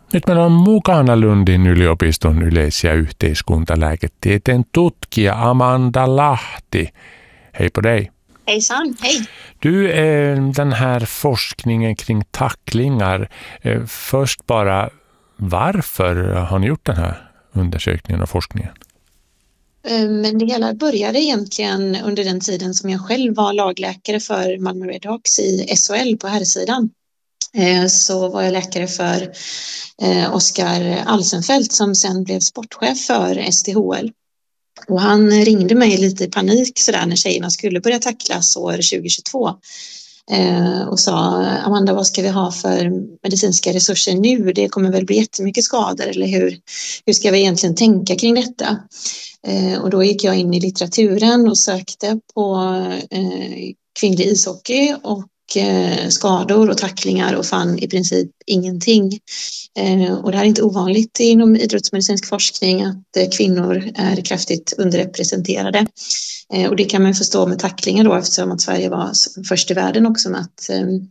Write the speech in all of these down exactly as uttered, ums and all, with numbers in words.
Nyt meillä on mukana Lundin yliopiston yleis- ja yhteiskuntalääketieteen tutkija Amanda Lahti. Hej på dig! Hejsan, hej! Du, eh, den här forskningen kring tacklingar, eh, först bara varför har ni gjort den här undersökningen och forskningen? Men det hela började egentligen under den tiden som jag själv var lagläkare för Malmö Redhawks i S H L på herrsidan. Så var jag läkare för Oskar Alsenfelt som sen blev sportchef för S T H L. Och han ringde mig lite i panik sådär när tjejerna skulle börja tacklas år tjugohundratjugotvå. Och sa, Amanda, vad ska vi ha för medicinska resurser nu? Det kommer väl bli jättemycket skador, eller hur, hur ska vi egentligen tänka kring detta? Och då gick jag in i litteraturen och sökte på kvinnlig ishockey och skador och tacklingar och fann i princip ingenting. Och det här är inte ovanligt inom idrottsmedicinsk forskning att kvinnor är kraftigt underrepresenterade. Och det kan man förstå med tacklingar då, eftersom att Sverige var först i världen också med att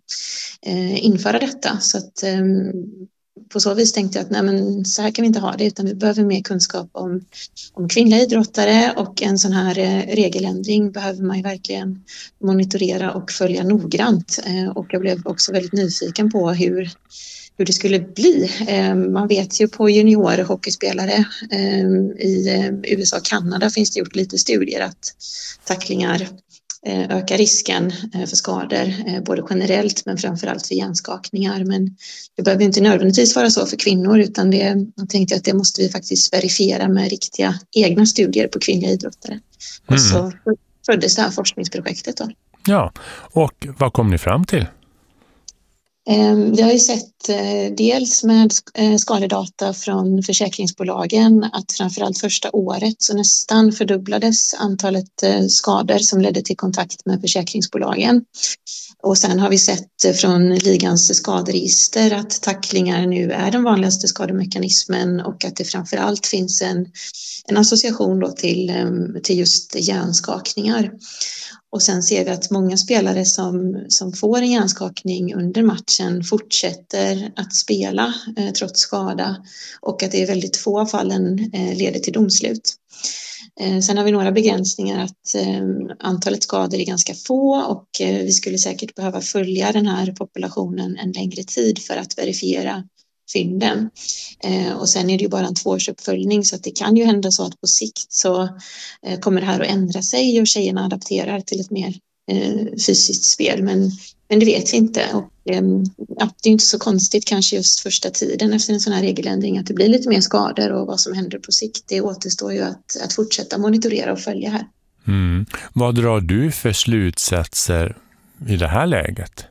införa detta. Så att på så vis tänkte jag att nej, men så här kan vi inte ha det, utan vi behöver mer kunskap om, om kvinnliga idrottare, och en sån här regeländring behöver man ju verkligen monitorera och följa noggrant. Och jag blev också väldigt nyfiken på hur, hur det skulle bli. Man vet ju på juniorhockeyspelare i U S A och Kanada finns det gjort lite studier att tacklingar öka risken för skador, både generellt men framförallt för hjärnskakningar. Men det behöver inte nödvändigtvis vara så för kvinnor, utan det, jag tänkte att det måste vi faktiskt verifiera med riktiga egna studier på kvinnliga idrottare. Mm. Och så föddes det här forskningsprojektet då. Ja, och vad kom ni fram till? Vi har ju sett dels med skadedata från försäkringsbolagen att framförallt första året så nästan fördubblades antalet skador som ledde till kontakt med försäkringsbolagen. Och sen har vi sett från ligans skaderegister att tacklingar nu är den vanligaste skademekanismen, och att det framförallt finns en, en association då till, till just hjärnskakningar. Och sen ser vi att många spelare som, som får en hjärnskakning under matchen fortsätter att spela eh, trots skada, och att det är väldigt få fallen eh, leder till domslut. Eh, sen har vi några begränsningar att eh, antalet skador är ganska få, och eh, vi skulle säkert behöva följa den här populationen en längre tid för att verifiera fynden. Eh, och sen är det ju bara en tvåårsuppföljning, så att det kan ju hända så att på sikt så eh, kommer det här att ändra sig och tjejerna adapterar till ett mer eh, fysiskt spel, men, men det vet vi inte. Och, eh, ja, det är inte så konstigt kanske just första tiden efter en sån här regeländring att det blir lite mer skador, och vad som händer på sikt, det återstår ju att, att fortsätta monitorera och följa här. Mm. Vad drar du för slutsatser i det här läget?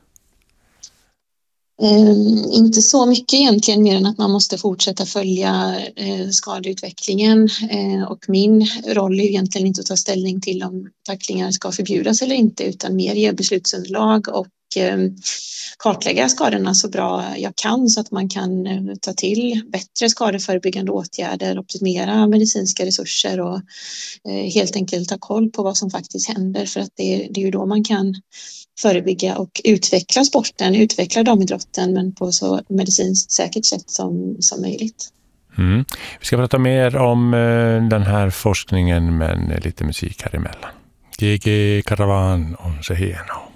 Eh, inte så mycket egentligen, mer än att man måste fortsätta följa eh, skadeutvecklingen, eh, och min roll är egentligen inte att ta ställning till om tacklingar ska förbjudas eller inte, utan mer ge beslutsunderlag och eh, kartlägga skadorna så bra jag kan, så att man kan eh, ta till bättre skadeförebyggande åtgärder, optimera medicinska resurser och eh, helt enkelt ta koll på vad som faktiskt händer, för att det, det är ju då man kan förebygga och utveckla sporten, utveckla damidrotten, men på så medicinskt säkert sätt som, som möjligt. Mm. Vi ska prata mer om eh, den här forskningen, men lite musik här emellan. G G Caravan on se hieno.